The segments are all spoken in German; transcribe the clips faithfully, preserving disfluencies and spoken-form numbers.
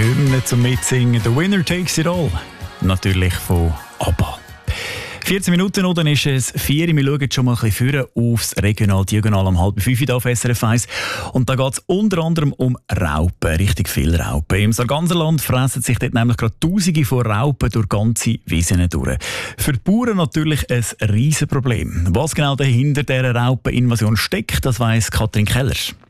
Hymne zum Mitsingen. «The Winner Takes It All». Natürlich von ABBA. vierzehn Minuten noch, dann ist es vier. Wir schauen schon mal ein bisschen vorne aufs Regional-Diagonal um halb fünf auf S R F eins. Und da geht es unter anderem um Raupen, richtig viele Raupen. Im Sarganserland fressen sich dort nämlich gerade Tausende von Raupen durch ganze Wiesen durch. Für die Bauern natürlich ein Riesenproblem. Was genau dahinter dieser Raupeninvasion steckt, das weiss Katrin Keller.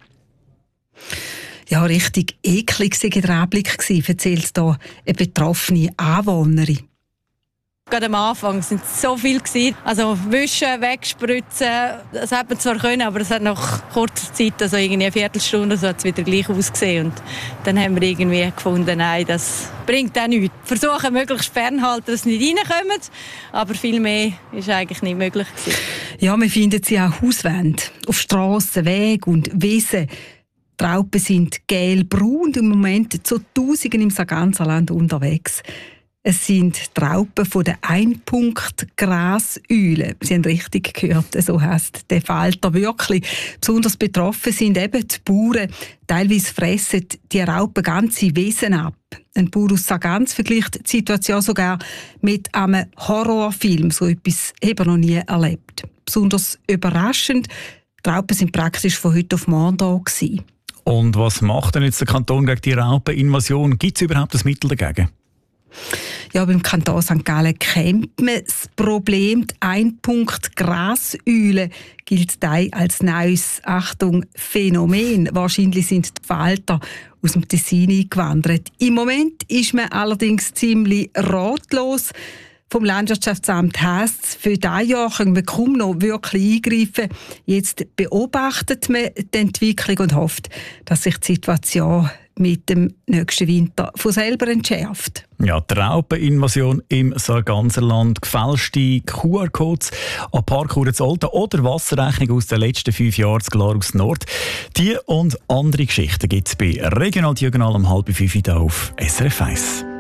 Ja, richtig eklig war der Anblick, erzählt hier eine betroffene Anwohnerin. Gerade am Anfang sind es so viele gewesen. Also wischen, wegspritzen, das hat man zwar können, aber es hat nach kurzer Zeit, also irgendwie eine Viertelstunde, so hat es wieder gleich ausgesehen. Und dann haben wir irgendwie gefunden, nein, das bringt auch nichts. Versuchen möglichst fernhalten, dass sie nicht reinkommen, aber viel mehr ist eigentlich nicht möglich gewesen. Ja, wir finden sie auch Hauswände, auf Strassen, Wegen und Wiesen. Die Raupen sind gelb-braun und im Moment zu Tausenden im Sarganserland unterwegs. Es sind die Raupen von der Einpunkt-Graseule. Sie haben richtig gehört, so heisst der Falter wirklich. Besonders betroffen sind eben die Bauern. Teilweise fressen die Raupen ganze Wiesen ab. Ein Bauer aus Sargans vergleicht die Situation sogar mit einem Horrorfilm. So etwas haben wir noch nie erlebt. Besonders überraschend, die Raupen sind praktisch von heute auf morgen da gewesen. Und was macht denn jetzt der Kanton gegen die Raupeninvasion? Gibt es überhaupt ein Mittel dagegen? Ja, beim Kanton Sankt Gallen kennt man das Problem. Die Einpunkt-Graseule gilt da als neues, Achtung, Phänomen. Wahrscheinlich sind die Falter aus dem Tessin eingewandert. Im Moment ist man allerdings ziemlich ratlos. Vom Landwirtschaftsamt heisst es, für dieses Jahr können wir kaum noch wirklich eingreifen. Jetzt beobachtet man die Entwicklung und hofft, dass sich die Situation mit dem nächsten Winter von selber entschärft. Ja, die Raupeninvasion im Sarganserland, gefälschte Q R-Codes an Parkuhren zu Olten oder Wasserrechnung aus den letzten fünf Jahren zu Glarus Nord. Die und andere Geschichten gibt es bei Regional Diagonal um halb fünf auf S R F eins.